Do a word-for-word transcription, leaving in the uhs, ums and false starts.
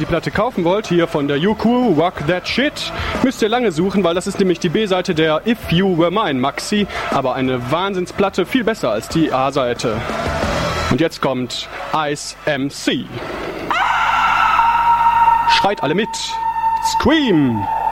die Platte kaufen wollt, hier von der U Q, Rock That Shit, müsst ihr lange suchen, weil das ist nämlich die B-Seite der If You Were Mine Maxi, aber eine Wahnsinnsplatte, viel besser als die A-Seite. Und jetzt kommt Ice M C. Schreit alle mit. Scream!